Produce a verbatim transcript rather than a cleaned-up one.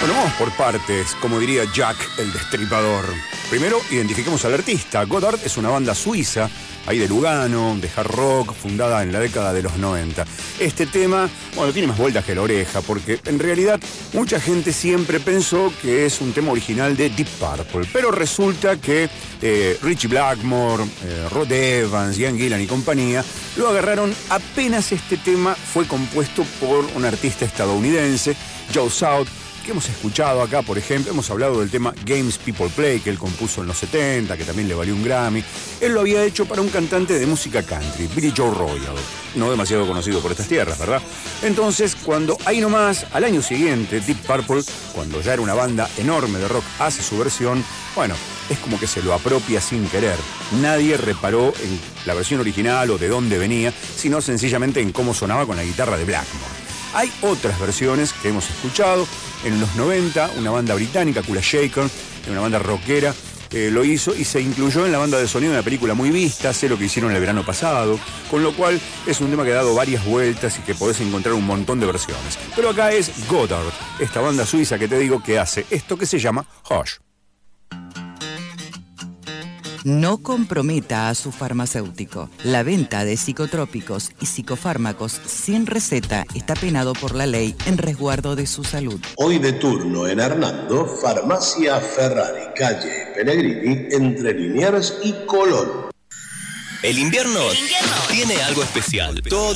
Bueno, vamos por partes, como diría Jack el Destripador. Primero, identifiquemos al artista. Goddard es una banda suiza, ahí de Lugano, de hard rock, fundada en la década de los noventa. Este tema, bueno, tiene más vueltas que la oreja, porque en realidad mucha gente siempre pensó que es un tema original de Deep Purple, pero resulta que eh, Ritchie Blackmore, eh, Rod Evans, Ian Gillan y compañía lo agarraron apenas este tema fue compuesto por un artista estadounidense, Joe South, que hemos escuchado acá, por ejemplo. Hemos hablado del tema Games People Play, que él compuso en los setenta, que también le valió un Grammy. Él lo había hecho para un cantante de música country, Billy Joe Royal, no demasiado conocido por estas tierras, ¿verdad? Entonces, cuando ahí nomás, al año siguiente, Deep Purple, cuando ya era una banda enorme de rock, hace su versión, bueno, es como que se lo apropia sin querer. Nadie reparó en la versión original o de dónde venía, sino sencillamente en cómo sonaba con la guitarra de Blackmore. Hay otras versiones que hemos escuchado. En los noventa, una banda británica, Kula Shaker, una banda rockera, eh, lo hizo y se incluyó en la banda de sonido de una película muy vista, Sé lo que hicieron el verano pasado, con lo cual es un tema que ha dado varias vueltas y que podés encontrar un montón de versiones. Pero acá es Goddard, esta banda suiza que te digo que hace esto que se llama Hush. No comprometa a su farmacéutico. La venta de psicotrópicos y psicofármacos sin receta está penado por la ley en resguardo de su salud. Hoy de turno en Hernando, Farmacia Ferrari, calle Pellegrini, entre Liniers y Colón. El invierno, El invierno tiene algo especial. Todo